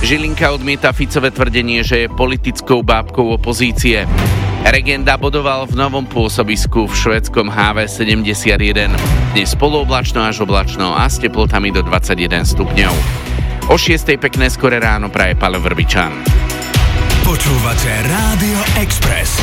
Žilinka odmieta Ficové tvrdenie, že je politickou bábkou opozície. Regenda bodoval v novom pôsobisku v švédskom HV71. Dnes polooblačno až oblačno a s teplotami do 21 stupňov. O 6:00 pekné skore ráno praje Paľo Vrbičan. Počúvate Rádio Express.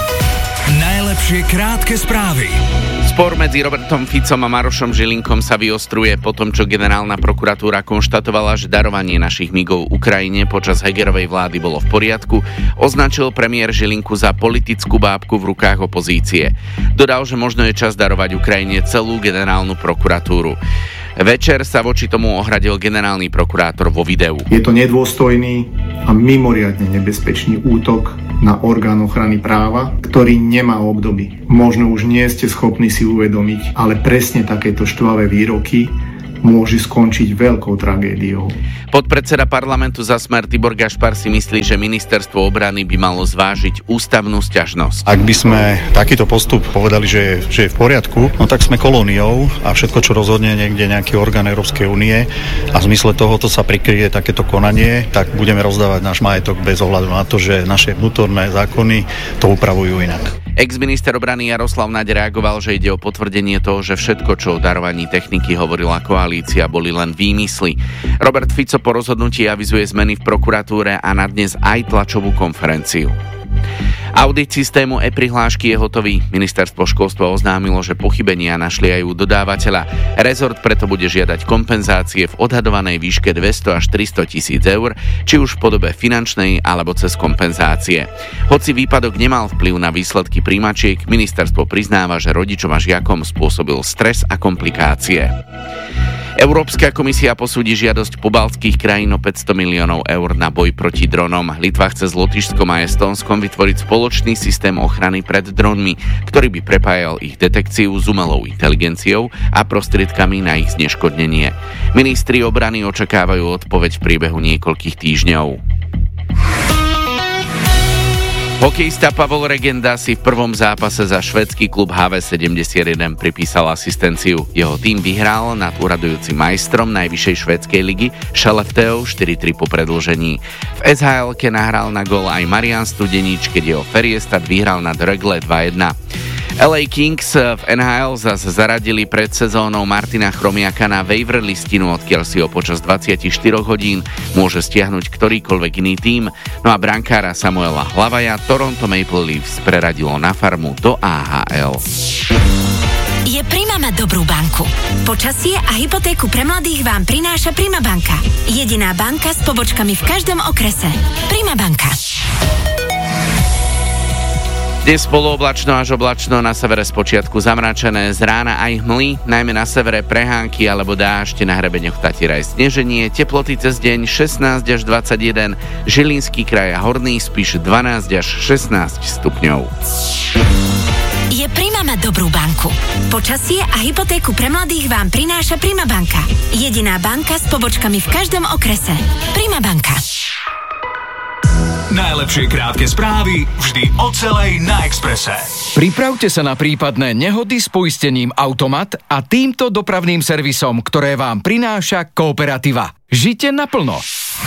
Najlepšie krátke správy. Spor medzi Robertom Ficom a Marošom Žilinkom sa vyostruje po tom, čo generálna prokuratúra konštatovala, že darovanie našich migov Ukrajine počas Hegerovej vlády bolo v poriadku, označil premiér Žilinku za politickú bábku v rukách opozície. Dodal, že možno je čas darovať Ukrajine celú generálnu prokuratúru. Večer sa voči tomu ohradil generálny prokurátor vo videu. Je to nedôstojný a mimoriadne nebezpečný útok na orgán ochrany práva, ktorý nemá obdoby. Možno už nie ste schopní si uvedomiť, ale presne takéto štvavé výroky môže skončiť veľkou tragédiou. Podpredseda parlamentu za Smer Tibor Gašpar si myslí, že ministerstvo obrany by malo zvážiť ústavnú sťažnosť. Ak by sme takýto postup povedali, že je v poriadku, no tak sme kolóniou a všetko, čo rozhodne niekde nejaký orgán Európskej únie a v zmysle tohoto sa prikryje takéto konanie, tak budeme rozdávať náš majetok bez ohľadu na to, že naše vnútorné zákony to upravujú inak. Ex-minister obrany Jaroslav Naď reagoval, že ide o potvrdenie toho, že všetko, čo o darovaní techniky hovorila koalícia, boli len výmysly. Robert Fico po rozhodnutí avizuje zmeny v prokuratúre a na dnes aj tlačovú konferenciu. Audit systému e-prihlášky je hotový. Ministerstvo školstva oznámilo, že pochybenia našli aj u dodávateľa. Rezort preto bude žiadať kompenzácie v odhadovanej výške 200 až 300 tisíc eur, či už v podobe finančnej alebo cez kompenzácie. Hoci výpadok nemal vplyv na výsledky prijímačiek, ministerstvo priznáva, že rodičom a žiakom spôsobil stres a komplikácie. Európska komisia posúdi žiadosť pobaltských krajín o 500 miliónov eur na boj proti dronom. Litva chce s Lotyšskom a Estónskom vytvoriť spoločný systém ochrany pred dronmi, ktorý by prepájal ich detekciu s umelou inteligenciou a prostriedkami na ich zneškodnenie. Ministri obrany očakávajú odpoveď v priebehu niekoľkých týždňov. Hokejista Pavol Regenda si v prvom zápase za švédsky klub HV71 pripísal asistenciu. Jeho tým vyhral nad úradujúcim majstrom najvyššej švédskej ligy Skellefteå 4-3 po predĺžení. V SHL-ke nahral na gól aj Marian Studenič, keď jeho Färjestad vyhral nad Rögle 2-1. LA Kings v NHL zase zaradili pred sezónou Martina Chromiaka na waiver listinu, odkiaľ si ho počas 24 hodín môže stiahnuť ktorýkoľvek iný tím. No a brankára Samuela Hlavaja Toronto Maple Leafs preradilo na farmu do AHL. Je Prima mať dobrú banku. Počasie a hypotéku pre mladých vám prináša Prima banka. Jediná banka s pobočkami v každom okrese. Prima banka. Dnes polooblačno až oblačno, na severe spočiatku zamračené, z rána aj hmly, najmä na severe prehánky alebo dážď, na hrebeňoch Tatiera aj sneženie, teploty cez deň 16 až 21, Žilinský kraj a Horný Spiš 12 až 16 stupňov. Je Prima mať dobrú banku. Počasie a hypotéku pre mladých vám prináša Prima banka. Jediná banka s pobočkami v každom okrese. Prima banka. Najlepšie krátke správy vždy o celej na Expresse. Pripravte sa na prípadné nehody s poistením Automat a týmto dopravným servisom, ktoré vám prináša Kooperativa. Žite naplno.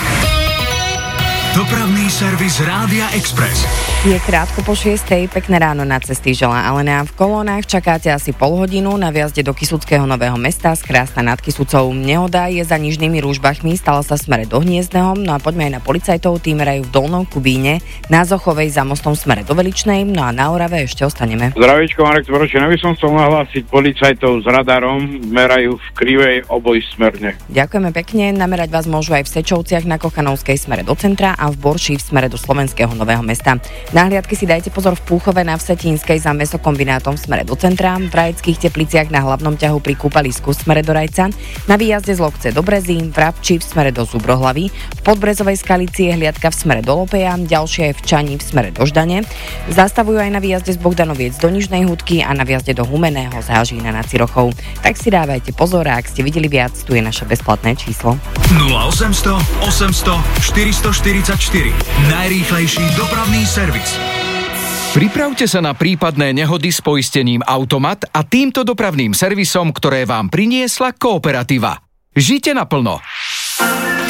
Dopravný servis Rádia Express. Je krátko po 6:00, pekné ráno, na cesty želá Alena. V kolónach čakáte asi pol hodinu na vjazde do Kysuckého Nového Mesta z Krásna nad Kysucou. Nehoda je za Nižnými Rúžbachmi, stala sa v smere do Hniezdneho, no a poďme aj na policajtov, tí merajú v Dolnom Kubíne, na Zochovej za mostom v smere do Veličnej, no a na Orave ešte ostaneme. Zdravíčko, Marek Tvoročina, by som chcel nahlásiť policajtov s radarom, merajú v Krivej obojsmerne. Ďakujeme pekne, namerať vás môžu aj v Sečovciach na Kochanovskej smere do centra a v Borši v smere do Slovenského Nového Mesta. Na hliadky si dajte pozor v Púchove na Vsetínskej za mäsokombinátom v smere do centra, v Rajeckých Tepliciach na hlavnom ťahu pri kúpalisku v smere do Rajca, na výjazde z Lokce do Brezín, v Rabči v smere do Zubrohlavy, v Podbrezovej Skalici je hliadka v smere do Lopeja, ďalšia je v Čani v smere do Ždane. Zastavujú aj na výjazde z Bogdanoviec do Nižnej Hudky a na výjazde do Humeného z Hažína nad Cirochou. Tak si dávajte pozor, a ak ste videli viac, tu je naše bezplatné číslo. 0800 800 444. Najrýchlejší dopravný servis. Pripravte sa na prípadné nehody s poistením Automat a týmto dopravným servisom, ktoré vám priniesla Kooperativa. Žite naplno.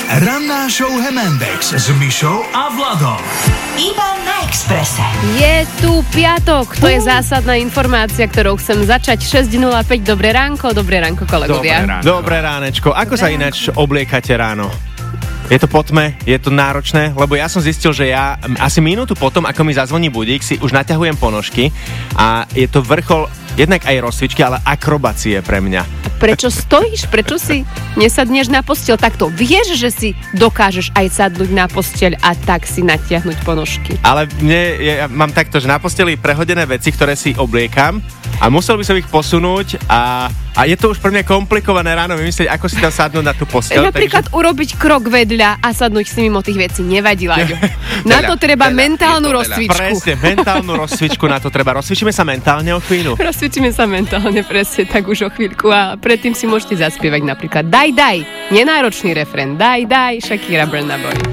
Ranná show Hemendex s Mišou a Vladom. Iba na Expresse. Je tu piatok, to je zásadná informácia, ktorou chcem začať. 6.05, dobré ránko kolegovia. Dobré ránečko. Ako sa ináč obliekate ráno? Je to po tme, je to náročné, lebo ja som zistil, že ja asi minútu potom, ako mi zazvoní budík, si už naťahujem ponožky a je to vrchol jednak aj rozcvičky, ale akrobácie pre mňa. Prečo stojíš? Prečo si nesadneš na posteľ? Takto vieš, že si dokážeš aj sadnúť na posteľ a tak si natiahnuť ponožky. Ale ja mám takto, že na posteli prehodené veci, ktoré si obliekam a musel by som ich posunúť a je to už pre mňa komplikované ráno vymyslieť, ako si tam sadnúť na tú posteľ. Napríklad urobiť krok vedľa a sadnúť si mimo tých vecí nevadí, Láďo. Na to treba mentálnu rozcvičku. Presne, mentálnu rozcvičku na to treba. Rozcvičíme sa mentálne o chvíľu. Rozcvičíme sa mentálne, presne, tak už o chvíľku a predtým si môžete zaspievať napríklad Daj, nenáročný refrén, Daj, Shakira, Burna Boy.